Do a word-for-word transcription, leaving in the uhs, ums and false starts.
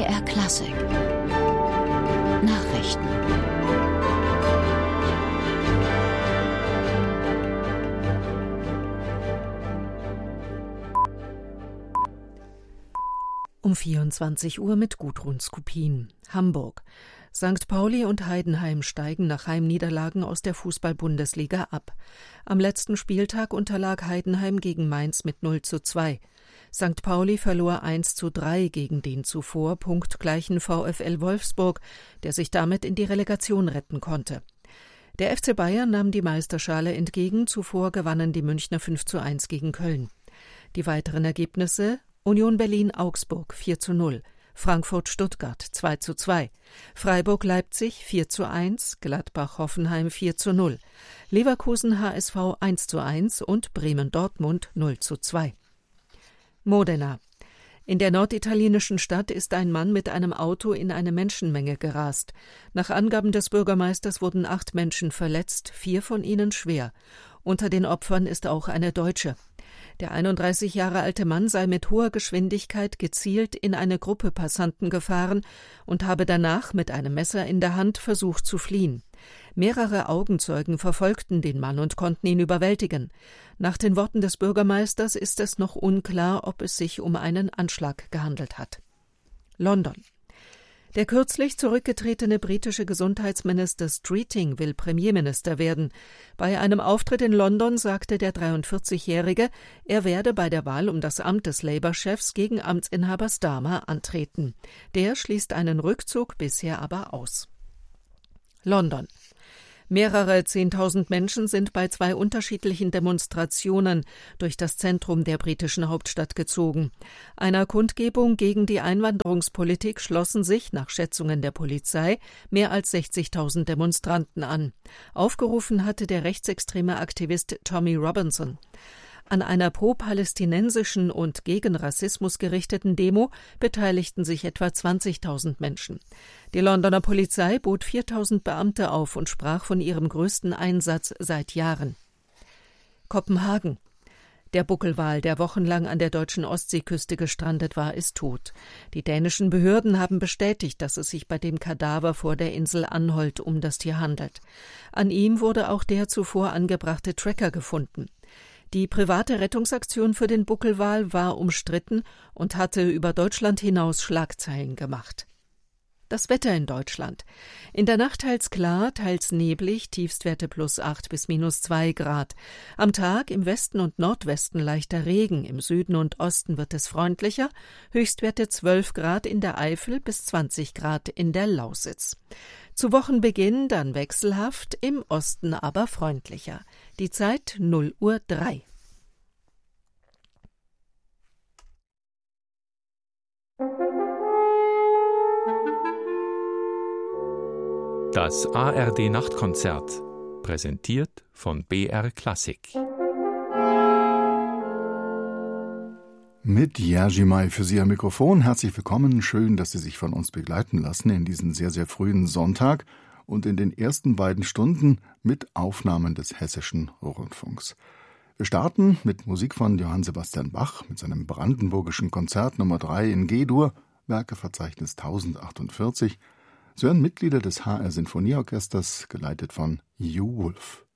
R Klassik Nachrichten. Um vierundzwanzig Uhr mit Gudrun Skupin. Hamburg. Sankt Pauli und Heidenheim steigen nach Heimniederlagen aus der Fußball-Bundesliga ab. Am letzten Spieltag unterlag Heidenheim gegen Mainz mit null zu zwei. Sankt Pauli verlor eins zu drei gegen den zuvor punktgleichen VfL Wolfsburg, der sich damit in die Relegation retten konnte. Der F C Bayern nahm die Meisterschale entgegen, zuvor gewannen die Münchner fünf zu eins gegen Köln. Die weiteren Ergebnisse: Union Berlin-Augsburg vier zu null, Frankfurt-Stuttgart zwei zu zwei, Freiburg-Leipzig vier zu eins, Gladbach-Hoffenheim vier zu null, Leverkusen-H S V eins zu eins und Bremen-Dortmund null zu zwei. Modena. In der norditalienischen Stadt ist ein Mann mit einem Auto in eine Menschenmenge gerast. Nach Angaben des Bürgermeisters wurden acht Menschen verletzt, vier von ihnen schwer. Unter den Opfern ist auch eine Deutsche. Der einunddreißig Jahre alte Mann sei mit hoher Geschwindigkeit gezielt in eine Gruppe Passanten gefahren und habe danach mit einem Messer in der Hand versucht zu fliehen. Mehrere Augenzeugen verfolgten den Mann und konnten ihn überwältigen. Nach den Worten des Bürgermeisters ist es noch unklar, ob es sich um einen Anschlag gehandelt hat. London. Der kürzlich zurückgetretene britische Gesundheitsminister Streeting will Premierminister werden. Bei einem Auftritt in London sagte der dreiundvierzigjährige, er werde bei der Wahl um das Amt des Labour-Chefs gegen Amtsinhaber Starmer antreten. Der schließt einen Rückzug bisher aber aus. London. Mehrere Zehntausend Menschen sind bei zwei unterschiedlichen Demonstrationen durch das Zentrum der britischen Hauptstadt gezogen. Einer Kundgebung gegen die Einwanderungspolitik schlossen sich, nach Schätzungen der Polizei, mehr als sechzigtausend Demonstranten an. Aufgerufen hatte der rechtsextreme Aktivist Tommy Robinson. An einer pro-palästinensischen und gegen Rassismus gerichteten Demo beteiligten sich etwa zwanzigtausend Menschen. Die Londoner Polizei bot viertausend Beamte auf und sprach von ihrem größten Einsatz seit Jahren. Kopenhagen. Der Buckelwal, der wochenlang an der deutschen Ostseeküste gestrandet war, ist tot. Die dänischen Behörden haben bestätigt, dass es sich bei dem Kadaver vor der Insel Anholt um das Tier handelt. An ihm wurde auch der zuvor angebrachte Tracker gefunden. Die private Rettungsaktion für den Buckelwal war umstritten und hatte über Deutschland hinaus Schlagzeilen gemacht. Das Wetter in Deutschland. In der Nacht teils klar, teils neblig, Tiefstwerte plus acht bis minus zwei Grad. Am Tag im Westen und Nordwesten leichter Regen, im Süden und Osten wird es freundlicher, Höchstwerte zwölf Grad in der Eifel bis zwanzig Grad in der Lausitz. Zu Wochenbeginn dann wechselhaft, im Osten aber freundlicher. Die Zeit null Uhr drei. Das A R D-Nachtkonzert, präsentiert von B R Klassik. Mit Jerzy May für Sie am Mikrofon. Herzlich willkommen. Schön, dass Sie sich von uns begleiten lassen in diesen sehr, sehr frühen Sonntag und in den ersten beiden Stunden mit Aufnahmen des Hessischen Rundfunks. Wir starten mit Musik von Johann Sebastian Bach mit seinem brandenburgischen Konzert Nummer drei in G-Dur, Werkeverzeichnis tausendachtzig. Sie hören Mitglieder des H R Sinfonieorchesters, geleitet von Hugh Wolf.